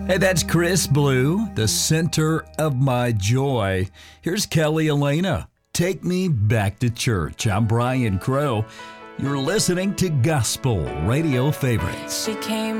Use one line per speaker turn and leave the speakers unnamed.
Hey, that's Chris Blue, the center of my joy. Here's Kelly Elena. Take me back to church. I'm Brian Crow. You're listening to Gospel Radio Favorites.
She came